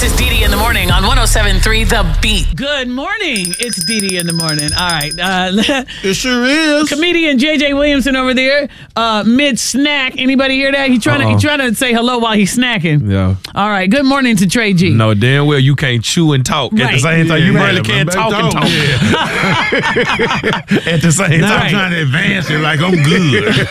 This is Dee in the morning on 107.3 The Beat. Good morning. It's Dee in the morning. All right. It sure is. Comedian JJ Williamson over there, mid snack. Anybody hear that? He's trying to say hello while he's snacking. Yeah. All right. Good morning to Trey G. No, damn well you can't chew and talk at the same time. You really can't talk and talk. At the same time. I'm trying to advance it like I'm good.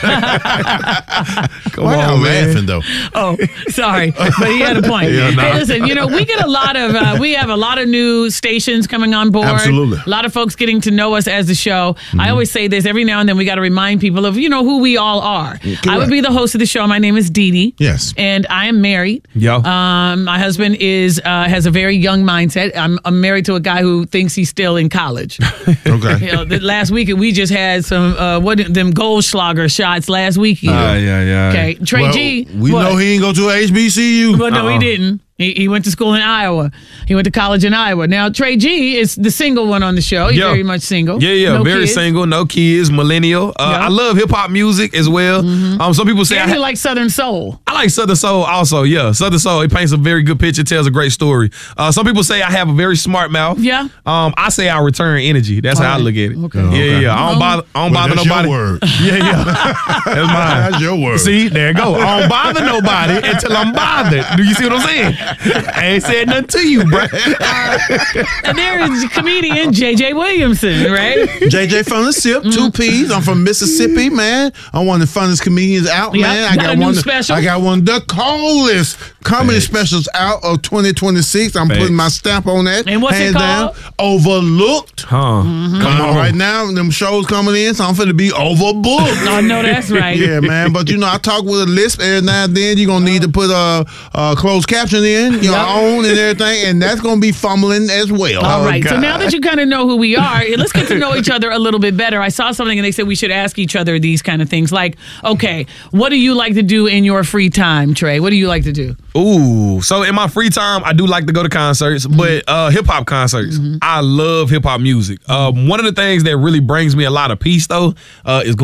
Why y'all laughing though? Oh, sorry, but he had a point. Yeah, no. Hey, listen, we get a lot of, we have a lot of new stations coming on board. Absolutely. A lot of folks getting to know us as the show. I always say this every now and then. We got to remind people of who we all are. Correct. I would be the host of the show. My name is Dee. Yes. And I am married. Yo. My husband has a very young mindset. I'm married to a guy who thinks he's still in college. Okay. Last weekend we just had some them Goldschlager shots last weekend. Yeah. Okay, Trey Well, G. we know he ain't go to HBCU. Well, no, he didn't. He went to school in Iowa. He went to college in Iowa. Now, Trey G is the single one on the show. He's very much single. Yeah, No very kids. single, no kids, millennial. I love hip hop music as well. Some people say And you like Southern Soul. I like Southern Soul also, yeah. Southern Soul, it paints a very good picture, tells a great story. Some people say I have a very smart mouth. Yeah. I say I return energy. That's how I look at it. Okay. Yeah. I don't bother that's nobody. your word. Yeah. That's mine. That's your word. See, there you go. I don't bother nobody until I'm bothered. Do you see what I'm saying? I ain't said nothing to you, bro. And there is comedian JJ Williamson, right? JJ from the SIP, 2 P's. I'm from Mississippi, man. I'm one of the funnest comedians out, Yep. man. Got a new special? I got one of the coldest comedy specials out of 2026. I'm putting my stamp on that. And what's it called? Overlooked. Huh. Come on, right now, them shows coming in, so I'm finna be overbooked. Oh, no, that's right. Yeah, man. But I talk with a lisp every now and then. You're gonna need to put a closed caption in your own and everything, and that's gonna be fumbling as well. All right. So God. now that you kind of know who we are, let's get to know each other a little bit better. I saw something and they said we should ask each other these kind of things. Like, okay, what do you like to do in your free time, Trey? What do you like to do? Ooh, so in my free time, I do like to go to concerts, but hip hop concerts. I love hip hop music. One of the things that really brings me a lot of peace, though, is